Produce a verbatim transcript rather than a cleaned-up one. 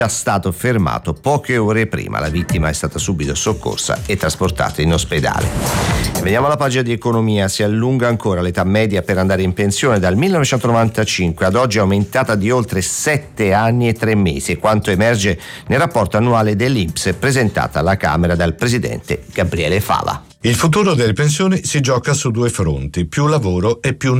stato fermato poche ore prima. La vittima è stata subito soccorsa e trasportata in ospedale. Veniamo alla pagina di economia. Si allunga ancora l'età media per andare in pensione. Dal millenovecentonovantacinque ad oggi è aumentata di oltre sette anni e tre mesi, quanto emerge nel rapporto annuale dell'I N P S presentata alla Camera dal presidente Gabriele Fava. Il futuro delle pensioni si gioca su due fronti: più lavoro e più